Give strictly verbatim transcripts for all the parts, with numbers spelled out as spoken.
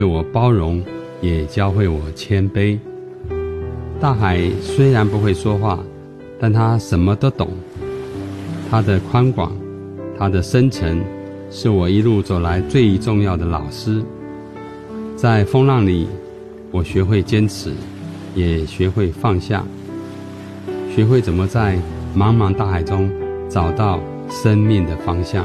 我包容，也教会我谦卑。大海虽然不会说话，但它什么都懂。它的宽广，它的深沉，是我一路走来最重要的老师。在风浪里，我学会坚持，也学会放下，学会怎么在茫茫大海中找到生命的方向。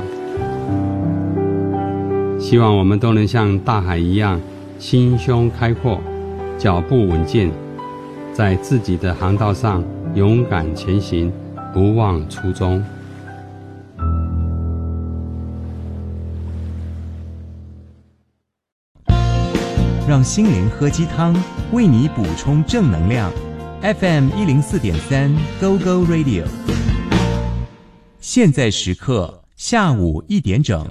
希望我们都能像大海一样心胸开阔，脚步稳健，在自己的航道上勇敢前行，不忘初衷。 让心灵喝鸡汤，为你补充正能量。F M 一零四点三 Go Go Radio， 现在时刻下午一点整。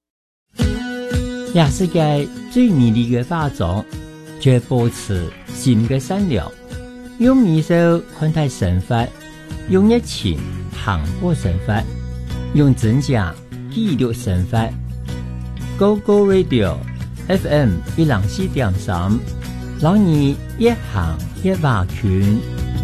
也世界最美丽的化妆，就保持心的善良，用米手看待生活，用热情磅礴生活，用真假记录生活。Go Go Radio F M 一零四點三，讓你一行一瓦群。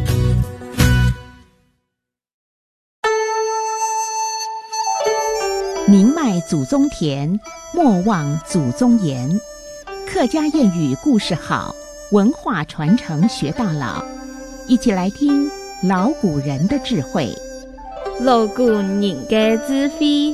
宁迈祖宗田，莫忘祖宗言。客家谚语故事好，文化传承学到老。一起来听老古人的智慧。 老古人的智慧。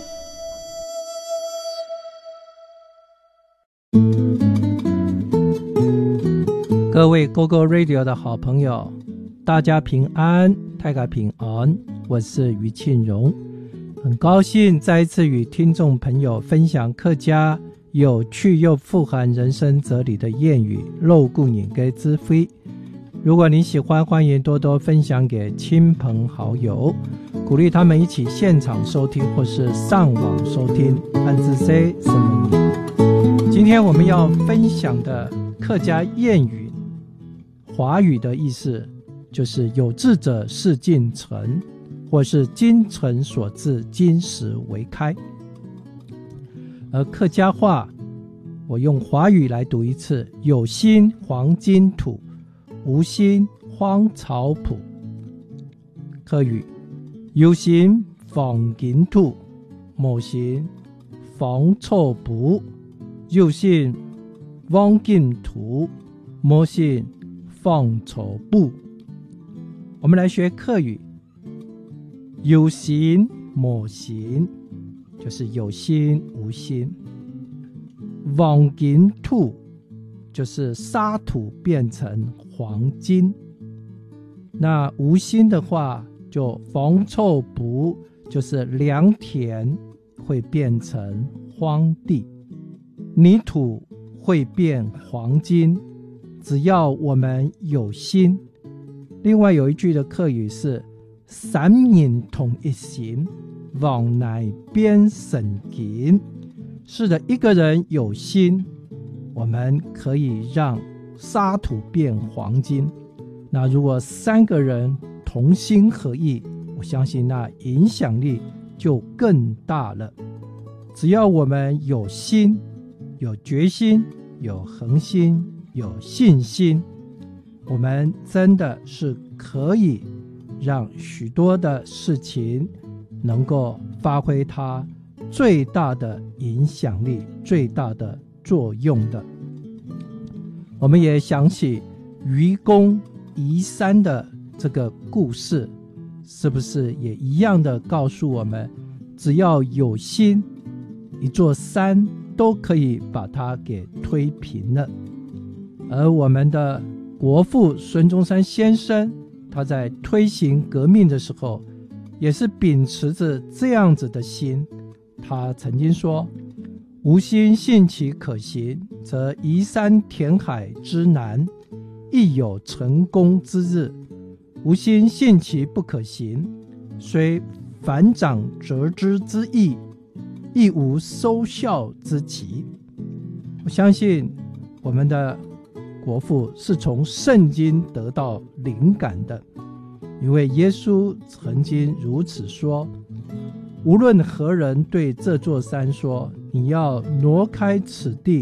各位 Go Go Radio 的好朋友，大家平安，大家平安，我是于庆荣，很高兴再一次与听众朋友分享客家有趣又富含人生哲理的谚语肉骨人的智慧。如果你喜欢，欢迎多多分享给亲朋好友，鼓励他们一起现场收听或是上网收听。安之 say 什么你？今天我们要分享的客家谚语，华语的意思就是有志者事竟成，或是精诚所至，金石为开。而客家话，我用华语来读一次：有心黄金土，无心荒草圃。客语：有心黄金土，无心荒草圃。有心黄金土，无心荒草圃。我们来学客语：有心无心，就是有心无心；黄金土，就是沙土变成黄金。那无心的话，就荒草圃，就是良田会变成荒地，泥土会变黄金，只要我们有心。另外有一句的客语是三人同一心，往乃变神金。是的，一个人有心，我们可以让沙土变黄金。那如果三个人同心合意，我相信那影响力就更大了。只要我们有心，有决心，有恒心，有信心，我们真的是可以让许多的事情能够发挥它最大的影响力，最大的作用的。我们也想起愚公移山的这个故事，是不是也一样的告诉我们，只要有心，一座山都可以把它给推平了。而我们的国父孙中山先生，他在推行革命的时候，也是秉持着这样子的心。他曾经说，无心信其可行，则移山填海之难，亦有成功之日；无心信其不可行，虽反掌折枝之意，亦无收效之急。我相信我们的国父是从圣经得到灵感的，因为耶稣曾经如此说，无论何人对这座山说，你要挪开此地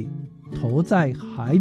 投在海